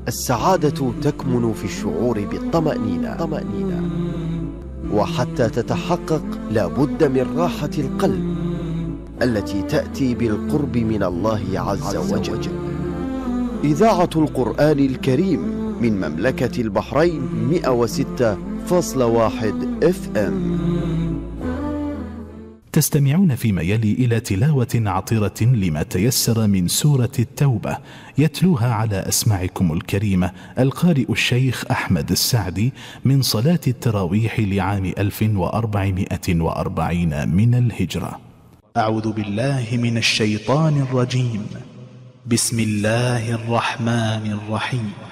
السعادة تكمن في الشعور بالطمأنينة، وحتى تتحقق لا بد من راحة القلب التي تأتي بالقرب من الله عز وجل. إذاعة القرآن الكريم من مملكة البحرين 106.1 FM. تستمعون فيما يلي إلى تلاوة عطرة لما تيسر من سورة التوبة، يتلوها على أسماعكم الكريمة القارئ الشيخ أحمد السعدي من صلاة التراويح لعام 1440 من الهجرة. أعوذ بالله من الشيطان الرجيم. بسم الله الرحمن الرحيم.